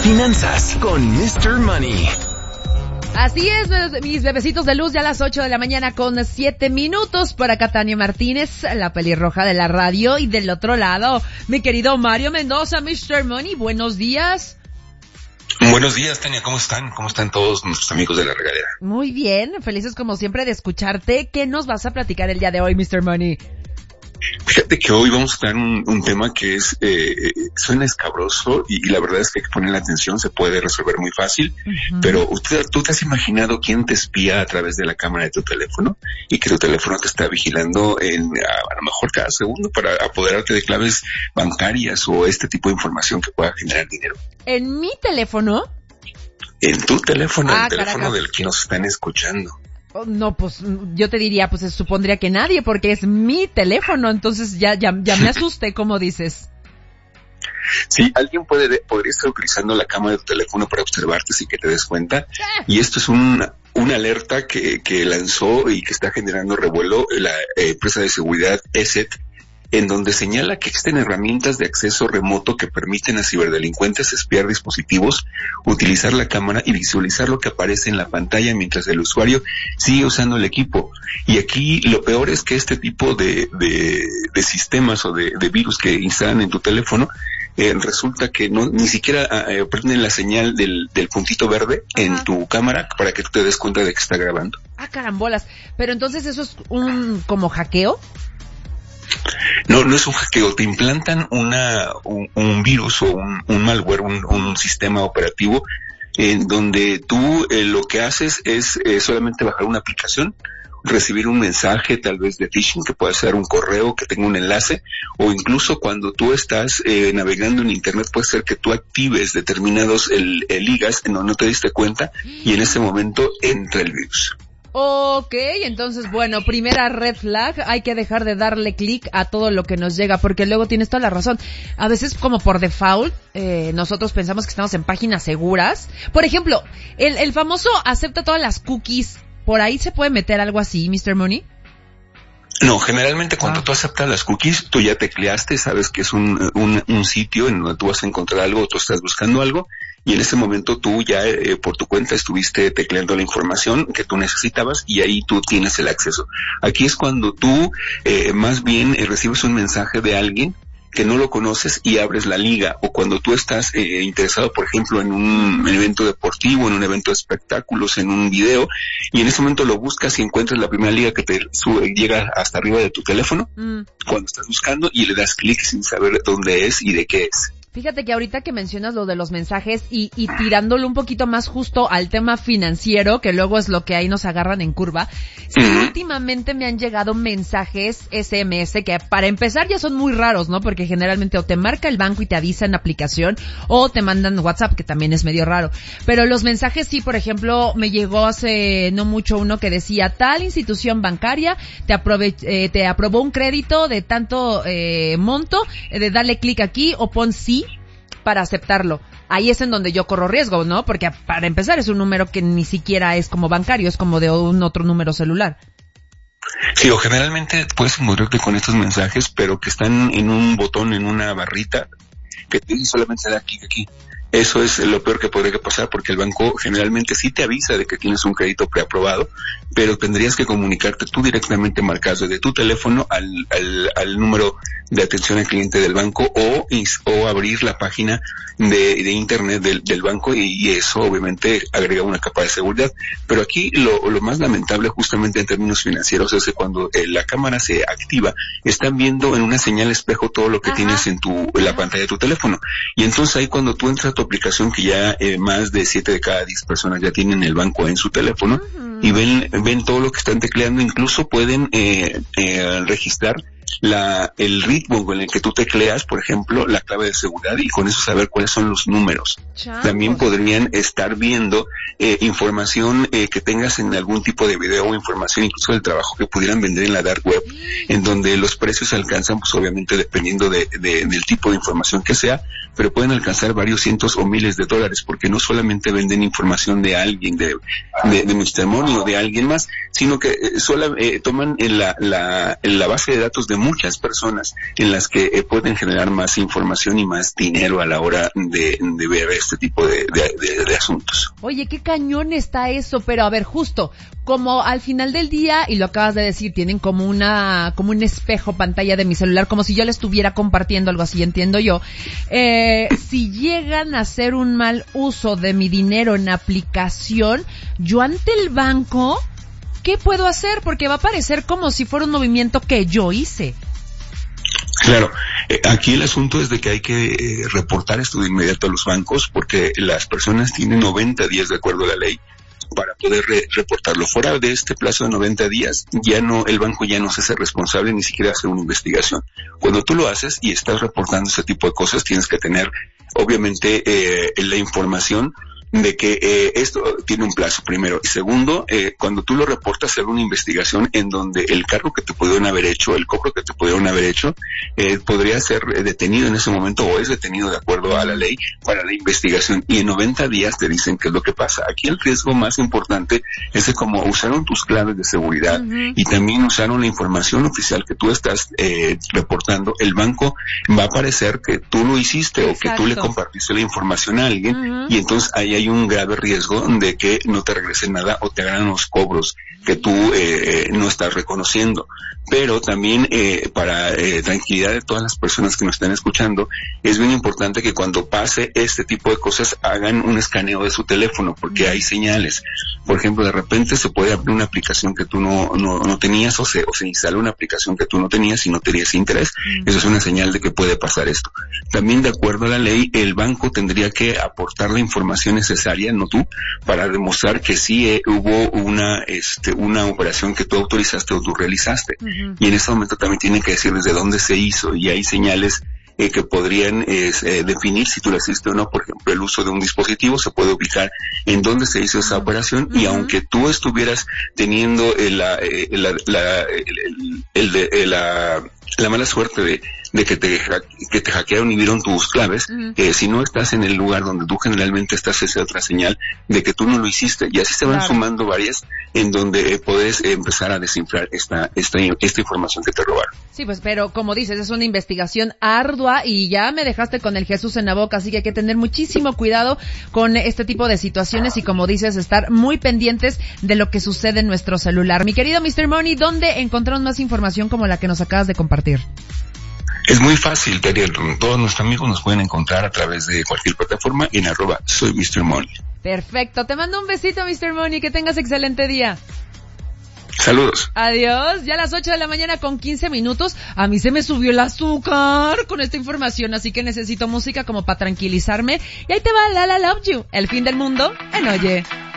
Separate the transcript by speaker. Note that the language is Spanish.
Speaker 1: finanzas con Mr. Money.
Speaker 2: Así es, mis bebecitos de luz, ya a las 8 de la mañana con 7 minutos. Por acá Tania Martínez, la pelirroja de la radio. Y del otro lado, mi querido Mario Mendoza, Mr. Money. Buenos días.
Speaker 3: Buenos días, Tania. ¿Cómo están? ¿Cómo están todos nuestros amigos de la regadera?
Speaker 2: Muy bien, felices como siempre de escucharte. ¿Qué nos vas a platicar el día de hoy, Mr. Money?
Speaker 3: Fíjate que hoy vamos a tener un tema que es suena escabroso y la verdad es que hay que poner la atención, se puede resolver muy fácil, pero ¿tú te has imaginado quién te espía a través de la cámara de tu teléfono y que tu teléfono te está vigilando a lo mejor cada segundo para apoderarte de claves bancarias o este tipo de información que pueda generar dinero?
Speaker 2: ¿En mi teléfono?
Speaker 3: En tu teléfono, el teléfono
Speaker 2: caracas.
Speaker 3: del que nos están escuchando.
Speaker 2: No, pues yo te diría, pues se supondría que nadie, porque es mi teléfono, entonces ya me asusté, como dices.
Speaker 3: Sí, alguien podría estar utilizando la cámara de tu teléfono para observarte sin que te des cuenta, y esto es una alerta que lanzó y que está generando revuelo la empresa de seguridad ESET, en donde señala que existen herramientas de acceso remoto que permiten a ciberdelincuentes espiar dispositivos, utilizar la cámara y visualizar lo que aparece en la pantalla mientras el usuario sigue usando el equipo. Y aquí lo peor es que este tipo de sistemas o de virus que instalan en tu teléfono, resulta que ni siquiera prenden la señal del puntito verde en tu cámara para que tú te des cuenta de que está grabando.
Speaker 2: Ah, carambolas. Pero entonces eso es como hackeo.
Speaker 3: No es un hackeo, te implantan un virus o un malware, un sistema operativo en donde tú lo que haces es solamente bajar una aplicación, recibir un mensaje tal vez de phishing que puede ser un correo que tenga un enlace, o incluso cuando tú estás navegando en internet puede ser que tú actives determinados ligas en donde no te diste cuenta y en ese momento entra el virus.
Speaker 2: Ok, entonces bueno, primera red flag, hay que dejar de darle clic a todo lo que nos llega, porque luego tienes toda la razón. A veces como por default, nosotros pensamos que estamos en páginas seguras. Por ejemplo, el famoso acepta todas las cookies, ¿por ahí se puede meter algo así, Mr. Money?
Speaker 3: No, generalmente cuando tú aceptas las cookies, tú ya tecleaste, sabes que es un sitio en donde tú vas a encontrar algo, tú estás buscando algo, y en ese momento tú ya por tu cuenta estuviste tecleando la información que tú necesitabas y ahí tú tienes el acceso. Aquí es cuando tú más bien recibes un mensaje de alguien que no lo conoces y abres la liga, o cuando tú estás interesado, por ejemplo, en un evento deportivo, en un evento de espectáculos, en un video, y en ese momento lo buscas y encuentras la primera liga que te llega hasta arriba de tu teléfono, cuando estás buscando, y le das clic sin saber dónde es y de qué es.
Speaker 2: Fíjate que ahorita que mencionas lo de los mensajes y tirándolo un poquito más justo al tema financiero, que luego es lo que ahí nos agarran en curva, sí, últimamente me han llegado mensajes SMS que para empezar ya son muy raros, ¿no? Porque generalmente o te marca el banco y te avisa en aplicación o te mandan WhatsApp, que también es medio raro. Pero los mensajes sí, por ejemplo, me llegó hace no mucho uno que decía, tal institución bancaria te aprobó un crédito de tanto monto, de darle clic aquí o pon sí para aceptarlo. Ahí es en donde yo corro riesgo, ¿no? Porque para empezar es un número que ni siquiera es como bancario, es como de un otro número celular.
Speaker 3: Sí, o generalmente puedes encontrarte con estos mensajes, pero que están en un botón, en una barrita, que te dice solamente da clic aquí. Eso es lo peor que podría pasar, porque el banco generalmente sí te avisa de que tienes un crédito preaprobado, pero tendrías que comunicarte tú directamente, marcas desde tu teléfono al número de atención al cliente del banco o abrir la página de internet del banco, y eso obviamente agrega una capa de seguridad. Pero aquí lo más lamentable justamente en términos financieros es que cuando la cámara se activa, están viendo en una señal espejo todo lo que tienes en la pantalla de tu teléfono, y entonces ahí cuando tú entras a tu aplicación, que ya más de 7 de cada 10 personas ya tienen el banco en su teléfono, y ven todo lo que están tecleando, incluso pueden registrar el ritmo con el que tú tecleas, por ejemplo, la clave de seguridad, y con eso saber cuáles son los números. Chavos. También podrían estar viendo información que tengas en algún tipo de video, o información incluso del trabajo que pudieran vender en la dark web, en donde los precios alcanzan, pues obviamente dependiendo del tipo de información que sea, pero pueden alcanzar varios cientos o miles de dólares, porque no solamente venden información de alguien, de Mr. Money o de alguien más, sino que toman en la base de datos de muchas personas en las que pueden generar más información y más dinero a la hora de ver este tipo de asuntos.
Speaker 2: Oye, qué cañón está eso, pero a ver, justo, como al final del día, y lo acabas de decir, tienen como un espejo pantalla de mi celular, como si yo le estuviera compartiendo algo así, entiendo yo. Si llegan a hacer un mal uso de mi dinero en aplicación, yo ante el banco, ¿qué puedo hacer? Porque va a parecer como si fuera un movimiento que yo hice.
Speaker 3: Claro, aquí el asunto es de que hay que reportar esto de inmediato a los bancos, porque las personas tienen 90 días de acuerdo a la ley para poder reportarlo. Fuera de este plazo de 90 días, el banco ya no se hace responsable ni siquiera hacer una investigación. Cuando tú lo haces y estás reportando ese tipo de cosas, tienes que tener, obviamente, la información de que esto tiene un plazo, primero. Y segundo, cuando tú lo reportas, hacer una investigación en donde el cargo que te pudieron haber hecho, el cobro que te pudieron haber hecho, podría ser detenido en ese momento o es detenido de acuerdo a la ley para la investigación. Y en 90 días te dicen qué es lo que pasa. Aquí el riesgo más importante es de cómo usaron tus claves de seguridad y también usaron la información oficial que tú estás reportando. El banco va a parecer que tú lo hiciste o que tú le compartiste la información a alguien y entonces ahí hay un grave riesgo de que no te regresen nada o te hagan los cobros que tú no estás reconociendo. Pero también para tranquilidad de todas las personas que nos están escuchando, es bien importante que cuando pase este tipo de cosas hagan un escaneo de su teléfono, porque hay señales. Por ejemplo, de repente se puede abrir una aplicación que tú no tenías o se instala una aplicación que tú no tenías y no tenías interés. Eso es una señal de que puede pasar esto. También, de acuerdo a la ley, el banco tendría que aportar la información necesaria, no tú, para demostrar que sí hubo una operación que tú autorizaste o tú realizaste. Y en ese momento también tienen que decir desde dónde se hizo, y hay señales que podrían definir si tú lo hiciste o no. Por ejemplo, el uso de un dispositivo se puede ubicar en dónde se hizo esa operación, y aunque tú estuvieras teniendo la mala suerte de que te hackearon y vieron tus claves, si no estás en el lugar donde tú generalmente estás, es otra señal de que tú no lo hiciste, y así se van sumando varias en donde puedes empezar a descifrar esta información que te robaron.
Speaker 2: Sí, pues, pero como dices, es una investigación ardua y ya me dejaste con el Jesús en la boca, así que hay que tener muchísimo cuidado con este tipo de situaciones y, como dices, estar muy pendientes de lo que sucede en nuestro celular. Mi querido Mr. Money, ¿dónde encontramos más información como la que nos acabas de compartir?
Speaker 3: Es muy fácil, Teriel. Todos nuestros amigos nos pueden encontrar a través de cualquier plataforma en @soy Mr. Money.
Speaker 2: Perfecto. Te mando un besito, Mr. Money. Que tengas excelente día.
Speaker 3: Saludos.
Speaker 2: Adiós. Ya a las 8 de la mañana con 15 minutos. A mí se me subió el azúcar con esta información, así que necesito música como para tranquilizarme. Y ahí te va La La Love You. El fin del mundo en Oye.